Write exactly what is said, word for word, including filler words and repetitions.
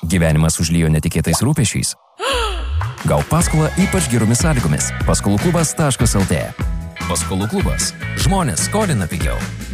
Gyvenimas užlijo netikėtais rūpešiais? Gauk paskolą ypač geromis sąlygomis. paskolų klubas taškas lt. Paskolų klubas. Žmonės skolina pigiau.